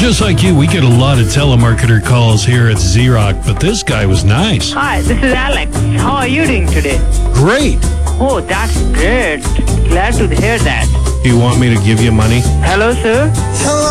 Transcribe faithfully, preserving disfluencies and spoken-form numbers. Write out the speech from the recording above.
just like you, we get a lot of telemarketer calls here at Z-Rock, but this guy was nice. Hi, this is Alex. How are you doing today? Great. Oh, that's great. Glad to hear that. Do you want me to give you money? Hello, sir.